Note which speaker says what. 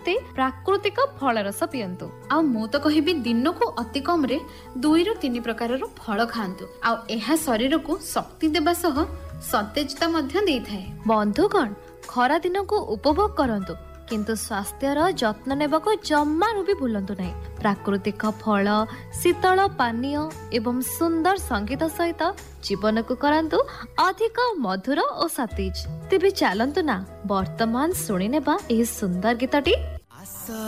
Speaker 1: ସମସ୍ତେ ପ୍ରାକୃତିକ ଫଳ ରସ ପିଅନ୍ତୁ। ଆଉ ମୁଁ ତ କହିବି ଦିନକୁ ଅତି କମରେ 2 ରୁ 3 ପ୍ରକାରର ଫଳ ଖାଆନ୍ତୁ। ଆଉ ଏହା ଶରୀରକୁ ଶକ୍ତି ଦେବା ସହ ସତେଜତା ମଧ୍ୟ ଦେଇଥାଏ।
Speaker 2: ବନ୍ଧୁଗଣ, ଖରା ଦିନକୁ ଉପଭୋଗ କରନ୍ତୁ, କିନ୍ତୁ ସ୍ୱାସ୍ଥ୍ୟର ଯତ୍ନ ନେବାକୁ ଜମାରୁ ବି ଭୁଲନ୍ତୁ ନାହିଁ। ପ୍ରାକୃତିକ ଫଳ, ଶୀତଳ ପାନୀୟ ଏବଂ ସୁନ୍ଦର ସଙ୍ଗୀତ ସହିତ ଜୀବନକୁ କରାନ୍ତୁ ଅଧିକ ମଧୁର ଓ ସତେଜ। ତେବେ ଚାଲନ୍ତୁ ନା ବର୍ତ୍ତମାନ ଶୁଣିନେବା ଏହି ସୁନ୍ଦର ଗୀତଟି।